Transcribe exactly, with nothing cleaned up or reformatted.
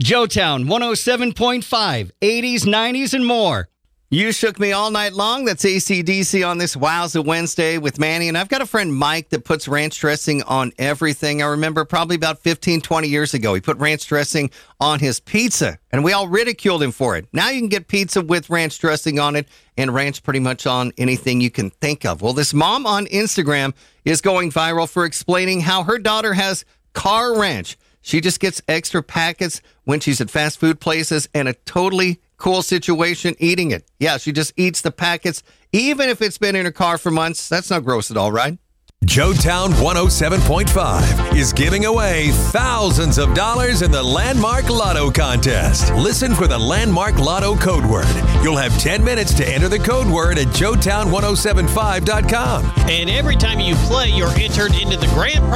Joetown one oh seven point five, eighties, nineties, and more. You shook me all night long. That's A C D C on this Wowza Wednesday with Manny. And I've got a friend, Mike, that puts ranch dressing on everything. I remember probably about fifteen, twenty years ago, he put ranch dressing on his pizza, and we all ridiculed him for it. Now you can get pizza with ranch dressing on it and ranch pretty much on anything you can think of. Well, this mom on Instagram is going viral for explaining how her daughter has car ranch. She just gets extra packets when she's at fast food places, and a totally cool situation eating it. Yeah, she just eats the packets, even if it's been in her car for months. That's not gross at all, right? Joetown one oh seven point five is giving away thousands of dollars in the Landmark Lotto contest. Listen for the Landmark Lotto code word. You'll have ten minutes to enter the code word at joetown ten seventy-five dot com. And every time you play, you're entered into the grand prize.